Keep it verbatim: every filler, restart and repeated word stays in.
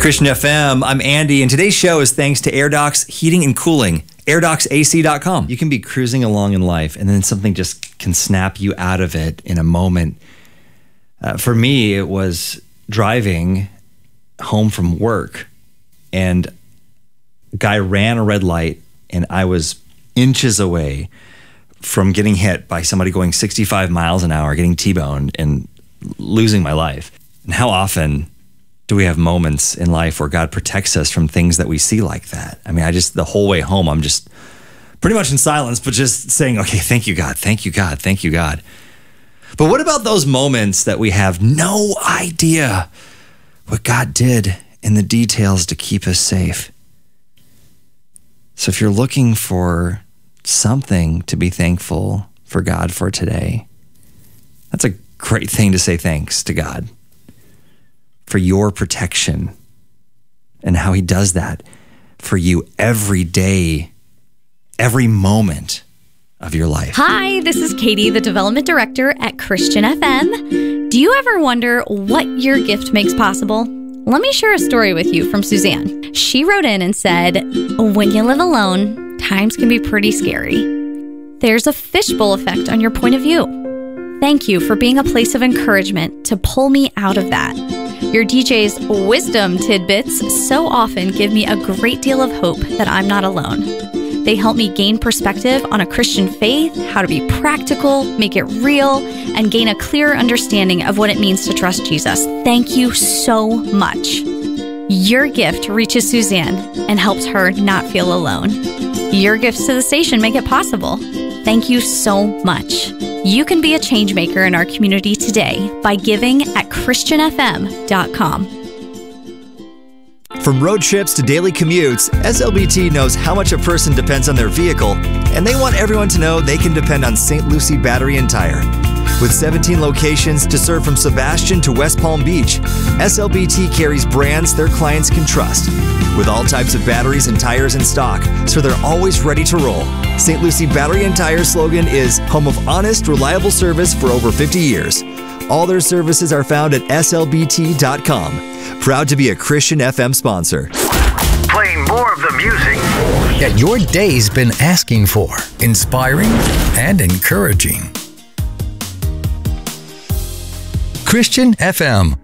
Christian F M, I'm Andy, and today's show is thanks to AirDocs Heating and Cooling, air docs A C dot com. You can be cruising along in life, and then something just can snap you out of it in a moment. Uh, for me, it was driving home from work, and a guy ran a red light, and I was inches away from getting hit by somebody going sixty-five miles an hour, getting T-boned, and losing my life. And how often do we have moments in life where God protects us from things that we see like that? I mean, I just, the whole way home, I'm just pretty much in silence, but just saying, okay, thank you, God, thank you, God, thank you, God. But what about those moments that we have no idea what God did in the details to keep us safe? So if you're looking for something to be thankful for God for today, that's a great thing to say thanks to God for your protection and how he does that for you every day, every moment of your life. Hi, this is Katie, the Development Director at Christian F M. Do you ever wonder what your gift makes possible? Let me share a story with you from Suzanne. She wrote in and said, when you live alone, times can be pretty scary. There's a fishbowl effect on your point of view. Thank you for being a place of encouragement to pull me out of that. Your D J's wisdom tidbits so often give me a great deal of hope that I'm not alone. They help me gain perspective on a Christian faith, how to be practical, make it real, and gain a clearer understanding of what it means to trust Jesus. Thank you so much. Your gift reaches Suzanne and helps her not feel alone. Your gifts to the station make it possible. Thank you so much. You can be a change maker in our community today by giving at Christian F M dot com. From road trips to daily commutes, S L B T knows how much a person depends on their vehicle, and they want everyone to know they can depend on Saint Lucie Battery and Tire. With seventeen locations to serve from Sebastian to West Palm Beach, S L B T carries brands their clients can trust. With all types of batteries and tires in stock, so they're always ready to roll. Saint Lucie Battery and Tire slogan is home of honest, reliable service for over fifty years. All their services are found at S L B T dot com. Proud to be a Christian F M sponsor. Playing more of the music that your day's been asking for. Inspiring and encouraging. Christian F M.